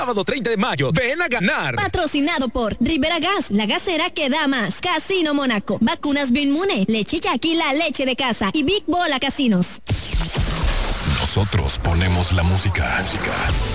Sábado 30 de mayo, ven a ganar. Patrocinado por Rivera Gas, la gasera que da más. Casino Mónaco, vacunas Binmune, leche Jackie, la leche de casa y Big Bola Casinos. Nosotros ponemos la música.